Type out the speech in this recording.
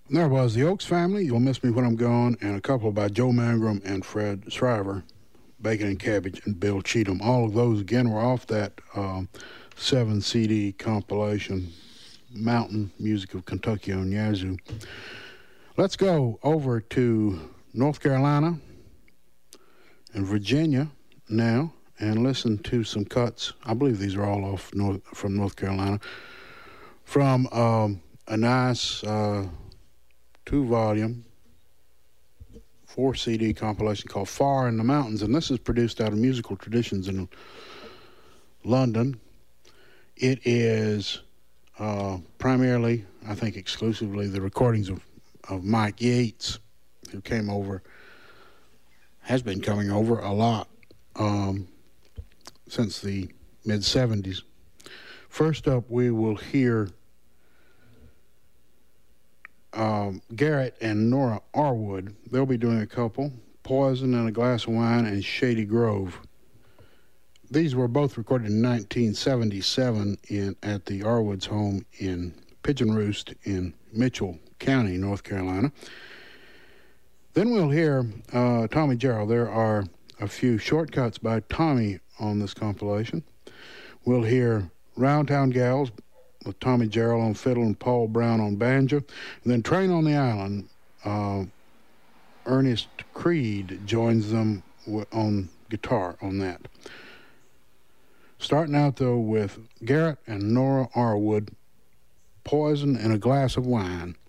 There was the Oaks Family, You'll Miss Me When I'm Gone, and a couple by Joe Mangrum and Fred Shriver, Bacon and Cabbage and Bill Cheatham. All of those, again, were off that 7 CD compilation, Mountain Music of Kentucky on Yazoo. Let's go over to North Carolina and Virginia now and listen to some cuts. I believe these are all from North Carolina. From a nice 2-volume, 4 CD compilation called Far in the Mountains. And this is produced out of Musical Traditions in London. It is primarily, I think exclusively, the recordings of Mike Yates, who came over, has been coming over a lot since the mid-'70s. First up, we will hear Garrett and Nora Arwood. They'll be doing a couple, Poison and a Glass of Wine and Shady Grove. These were both recorded in 1977 at the Arwood's home in Pigeon Roost in Mitchell County, North Carolina. Then we'll hear Tommy Jarrell. There are a few shortcuts by Tommy on this compilation. We'll hear Roundtown Gals with Tommy Jarrell on fiddle and Paul Brown on banjo. And then Train on the Island, Ernest Creed joins them on guitar on that. Starting out, though, with Garrett and Nora Arwood, Poison and a Glass of Wine.